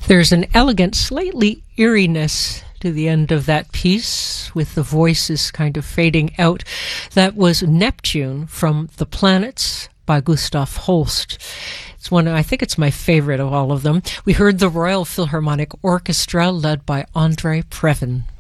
There's an elegant, slightly eeriness to the end of that piece, with the voices kind of fading out. That was Neptune from The Planets by Gustav Holst. It's one, I think it's my favorite of all of them. We heard the Royal Philharmonic Orchestra led by Andre Previn.